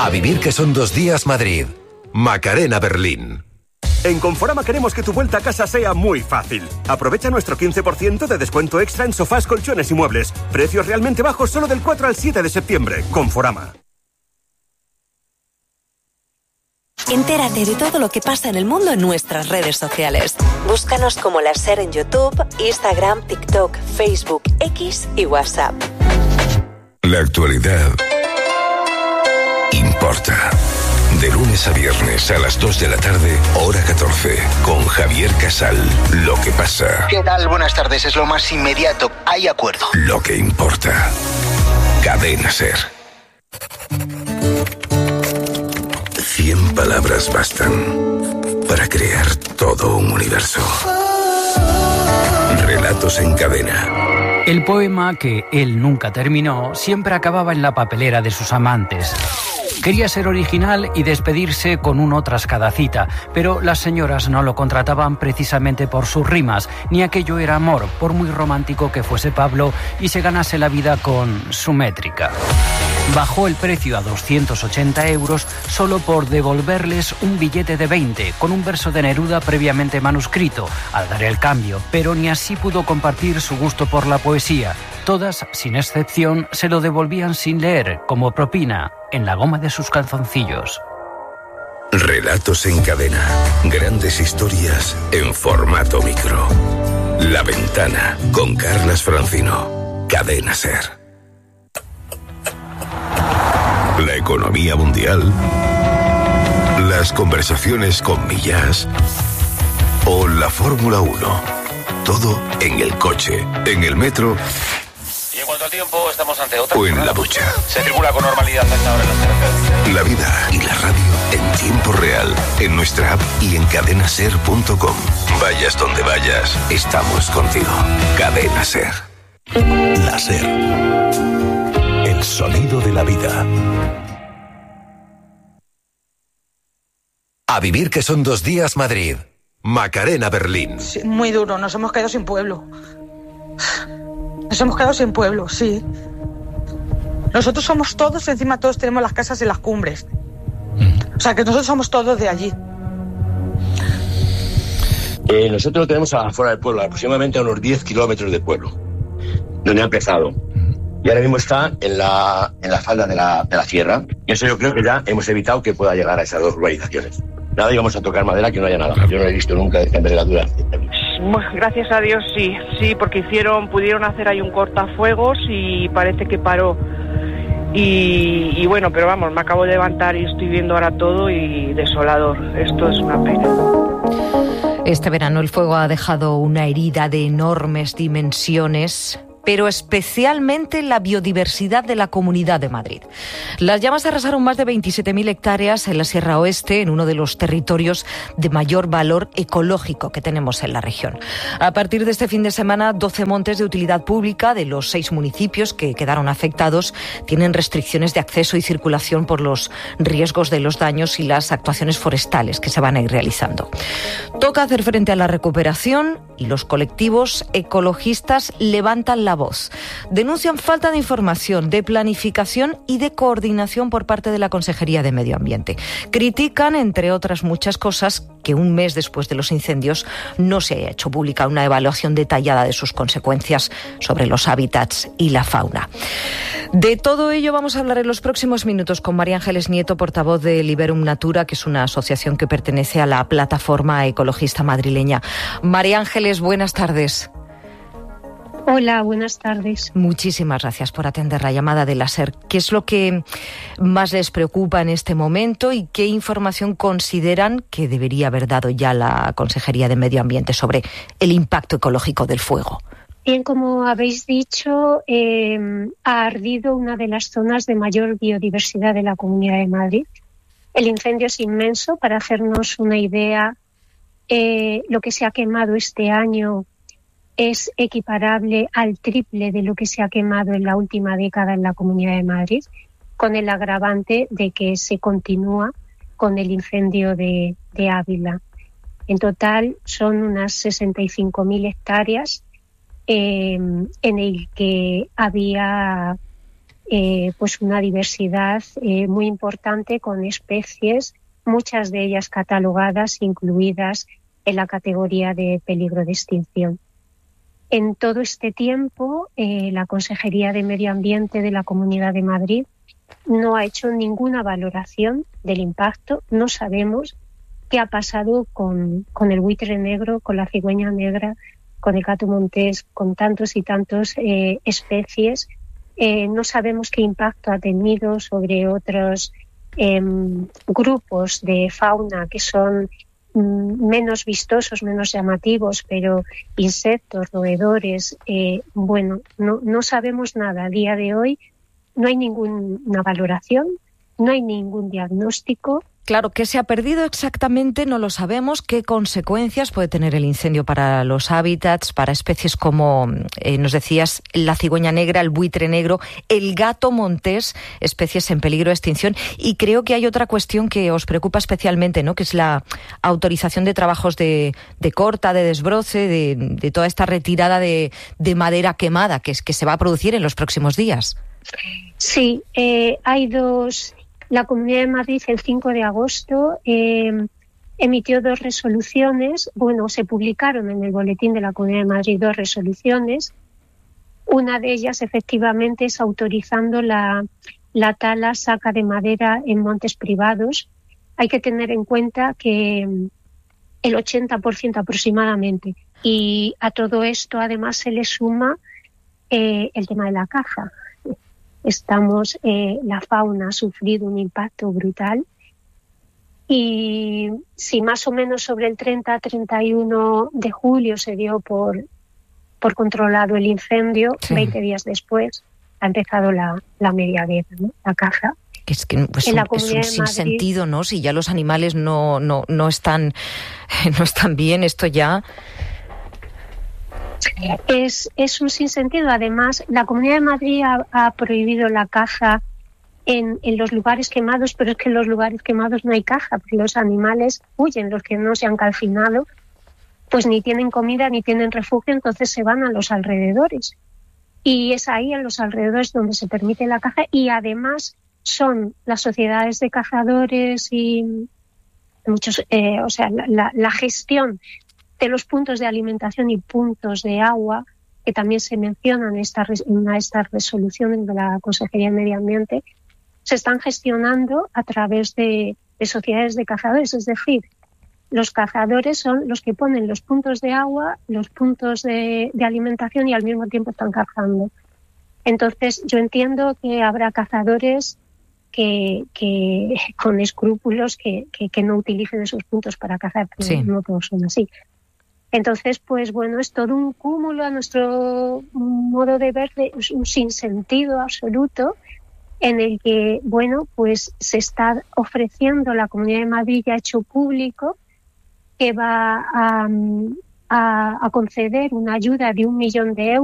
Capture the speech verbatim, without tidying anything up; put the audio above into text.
A vivir que son dos días Madrid. Macarena Berlín. En Conforama queremos que tu vuelta a casa sea muy fácil. Aprovecha nuestro quince por ciento de descuento extra en sofás, colchones y muebles. Precios realmente bajos solo del cuatro al siete de septiembre. Conforama. Entérate de todo lo que pasa en el mundo en nuestras redes sociales. Búscanos como La SER en YouTube, Instagram, TikTok, Facebook, X y WhatsApp. La actualidad importa. De lunes a viernes a las dos de la tarde, hora catorce, con Javier Casal. Lo que pasa. ¿Qué tal? Buenas tardes. Es lo más inmediato. Hay acuerdo. Lo que importa. Cadena SER. Cien palabras bastan para crear todo un universo. Relatos en cadena. El poema que él nunca terminó siempre acababa en la papelera de sus amantes. Quería ser original y despedirse con uno tras cada cita, pero las señoras no lo contrataban precisamente por sus rimas, ni aquello era amor, por muy romántico que fuese Pablo y se ganase la vida con su métrica. Bajó el precio a doscientos ochenta euros solo por devolverles un billete de veinte con un verso de Neruda previamente manuscrito, al dar el cambio, pero ni así pudo compartir su gusto por la poesía. Todas, sin excepción, se lo devolvían sin leer, como propina, en la goma de sus calzoncillos. Relatos en cadena. Grandes historias en formato micro. La Ventana, con Carlas Francino. Cadena SER. La economía mundial, las conversaciones con Millás o la Fórmula uno. Todo en el coche, en el metro y en cuanto al tiempo estamos ante otra o en la ducha. Se circula con normalidad a esta hora en las carreteras. La vida y la radio en tiempo real, en nuestra app y en cadena ser punto com. Vayas donde vayas, estamos contigo. Cadena SER. La SER. El sonido de la vida. A vivir que son dos días Madrid. Macarena Berlín. Sí, muy duro, nos hemos quedado sin pueblo. Nos hemos quedado sin pueblo, sí. Nosotros somos todos, encima todos tenemos las casas en las cumbres. O sea que nosotros somos todos de allí. Eh, nosotros lo tenemos afuera del pueblo, aproximadamente a unos diez kilómetros del pueblo, donde ha empezado. Y ahora mismo está en la, en la falda de la, de la sierra. Y eso yo creo que ya hemos evitado que pueda llegar a esas dos urbanizaciones. Nada, y vamos a tocar madera, que no haya nada. Yo no he visto nunca de esta envergadura. Bueno, gracias a Dios sí, sí, porque hicieron, pudieron hacer ahí un cortafuegos y parece que paró. Y, y bueno, pero vamos, me acabo de levantar y estoy viendo ahora todo y desolador. Esto es una pena. Este verano el fuego ha dejado una herida de enormes dimensiones, pero especialmente la biodiversidad de la Comunidad de Madrid. Las llamas arrasaron más de veintisiete mil hectáreas en la Sierra Oeste, en uno de los territorios de mayor valor ecológico que tenemos en la región. A partir de este fin de semana, doce montes de utilidad pública de los seis municipios que quedaron afectados tienen restricciones de acceso y circulación por los riesgos de los daños y las actuaciones forestales que se van a ir realizando. Toca hacer frente a la recuperación y los colectivos ecologistas levantan la voz. Denuncian falta de información, de planificación y de coordinación por parte de la Consejería de Medio Ambiente. Critican, entre otras muchas cosas, que un mes después de los incendios no se haya hecho pública una evaluación detallada de sus consecuencias sobre los hábitats y la fauna. De todo ello vamos a hablar en los próximos minutos con María Ángeles Nieto, portavoz de Liberum Natura, que es una asociación que pertenece a la plataforma ecologista madrileña. María Ángeles, buenas tardes. Hola, buenas tardes. Muchísimas gracias por atender la llamada de la SER. ¿Qué es lo que más les preocupa en este momento y qué información consideran que debería haber dado ya la Consejería de Medio Ambiente sobre el impacto ecológico del fuego? Bien, como habéis dicho, eh, ha ardido una de las zonas de mayor biodiversidad de la Comunidad de Madrid. El incendio es inmenso. Para hacernos una idea, eh, lo que se ha quemado este año es equiparable al triple de lo que se ha quemado en la última década en la Comunidad de Madrid, con el agravante de que se continúa con el incendio de, de Ávila. En total son unas sesenta y cinco mil hectáreas eh, en el que había eh, pues una diversidad eh, muy importante con especies, muchas de ellas catalogadas, incluidas en la categoría de peligro de extinción. En todo este tiempo, eh, la Consejería de Medio Ambiente de la Comunidad de Madrid no ha hecho ninguna valoración del impacto. No sabemos qué ha pasado con, con el buitre negro, con la cigüeña negra, con el gato montés, con tantos y tantos eh, especies. Eh, no sabemos qué impacto ha tenido sobre otros eh, grupos de fauna que son mm, menos vistosos, menos llamativos, pero insectos, roedores. Eh, bueno, no, no sabemos nada. A día de hoy no hay ninguna valoración, no hay ningún diagnóstico. Claro, ¿qué se ha perdido exactamente? No lo sabemos. ¿Qué consecuencias puede tener el incendio para los hábitats, para especies como, eh, nos decías, la cigüeña negra, el buitre negro, el gato montés, especies en peligro de extinción? Y creo que hay otra cuestión que os preocupa especialmente, ¿no?, que es la autorización de trabajos de, de corta, de desbroce, de, de toda esta retirada de, de madera quemada que, es, que se va a producir en los próximos días. Sí, eh, hay dos... La Comunidad de Madrid el cinco de agosto eh, emitió dos resoluciones, bueno, se publicaron en el boletín de la Comunidad de Madrid dos resoluciones. Una de ellas efectivamente es autorizando la, la tala, saca de madera en montes privados. Hay que tener en cuenta que el ochenta por ciento aproximadamente, y a todo esto además se le suma eh, el tema de la caza. Estamos, eh, la fauna ha sufrido un impacto brutal y si más o menos sobre el treinta a treinta y uno de julio se dio por, por controlado el incendio, sí. veinte días después ha empezado la, la media guerra, ¿no?, la caza. Que es que pues, un, es un sinsentido, ¿no? Si ya los animales no, no, no, están, no están bien, esto ya... Es, es un sinsentido. Además, la Comunidad de Madrid ha, ha prohibido la caza en, en los lugares quemados, pero es que en los lugares quemados no hay caza, porque los animales huyen, los que no se han calcinado, pues ni tienen comida ni tienen refugio, entonces se van a los alrededores. Y es ahí, en los alrededores, donde se permite la caza, y además son las sociedades de cazadores y muchos, eh, o sea, la, la, la gestión de los puntos de alimentación y puntos de agua, que también se mencionan en esta, en esta resolución de la Consejería de Medio Ambiente, se están gestionando a través de, de sociedades de cazadores. Es decir, los cazadores son los que ponen los puntos de agua, los puntos de, de alimentación y al mismo tiempo están cazando. Entonces, yo entiendo que habrá cazadores que, que con escrúpulos que, que, que no utilicen esos puntos para cazar, pero sí. No todos son así. Entonces, pues bueno, es todo un cúmulo a nuestro modo de ver, de un sinsentido absoluto, en el que, bueno, pues se está ofreciendo, la Comunidad de Madrid ya ha hecho público que va a, a, a conceder una ayuda de un millón de euros